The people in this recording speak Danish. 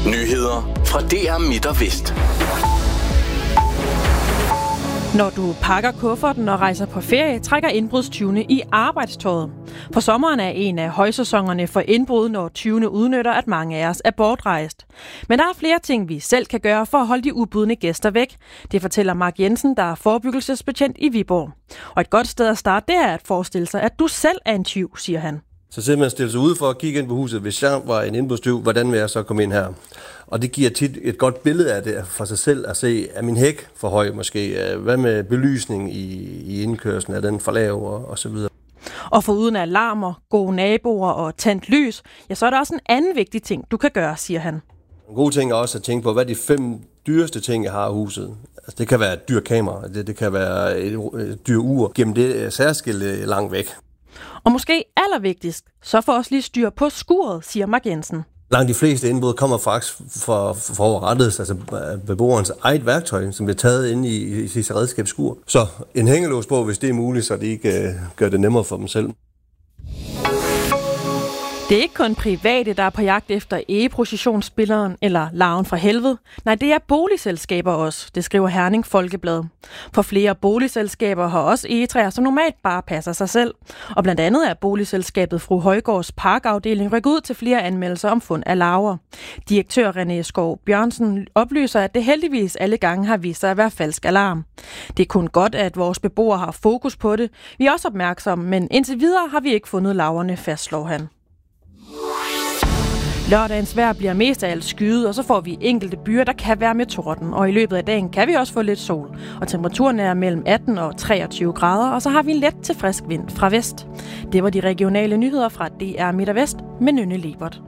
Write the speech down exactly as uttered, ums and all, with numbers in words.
Nyheder fra D R Midt og Vest. Når du pakker kufferten og rejser på ferie, trækker indbrudstyvene i arbejdstøjet. For sommeren er en af højsæsonerne for indbrud, når tyvene udnytter, at mange af os er bortrejst. Men der er flere ting, vi selv kan gøre for at holde de ubudne gæster væk. Det fortæller Mark Jensen, der er forebyggelsesbetjent i Viborg. Og et godt sted at starte, det er at forestille sig, at du selv er en tyv, siger han. Så sidder man stille sig ud for at kigge ind på huset. Hvis jeg var en indbrudstyv, hvordan vil jeg så komme ind her? Og det giver tit et godt billede af det for sig selv at se, er min hæk for høj måske? Hvad med belysning i, i indkørslen? Er den for lav? Og, og så videre. Og foruden alarmer, gode naboer og tændt lys, ja, så er der også en anden vigtig ting, du kan gøre, siger han. En god ting er også at tænke på, hvad er de fem dyreste ting, jeg har i huset. Altså, det kan være et dyr kamera, det, det kan være et, et dyr ur. Gennem det særskilt langt væk. Og måske allervigtigst, så får os lige styr på skuret, siger Mark Jensen. Langt de fleste indbrud kommer faktisk for forrettet, altså beboerens eget værktøj, som bliver taget inde i, i sit redskabsskur. Så en hængelås på, hvis det er muligt, så det ikke uh, gør det nemmere for dem selv. Det er ikke kun private, der er på jagt efter egeprocessionsspilleren eller larven fra helvede. Nej, det er boligselskaber også, det skriver Herning Folkeblad. For flere boligselskaber har også egetræer, som normalt bare passer sig selv. Og blandt andet er boligselskabet Fru Højgaards parkafdeling rykket ud til flere anmeldelser om fund af larver. Direktør René Skov Bjørnsen oplyser, at det heldigvis alle gange har vist sig at være falsk alarm. Det er kun godt, at vores beboere har fokus på det. Vi er også opmærksomme, men indtil videre har vi ikke fundet larverne, fastslår han. Lørdagens vejr bliver mest af alt skyet, og så får vi enkelte byer, der kan være med torden. Og i løbet af dagen kan vi også få lidt sol. Og temperaturen er mellem atten og treogtyve grader, og så har vi en let til frisk vind fra vest. Det var de regionale nyheder fra D R Midt og Vest med Nynne Lebert.